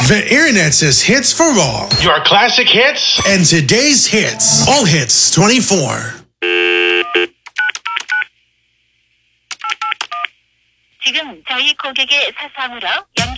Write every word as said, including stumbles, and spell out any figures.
The internet says hits for all. Your classic hits and today's hits. All hits twenty-four. 지금 저희 고객의 사상으로 연결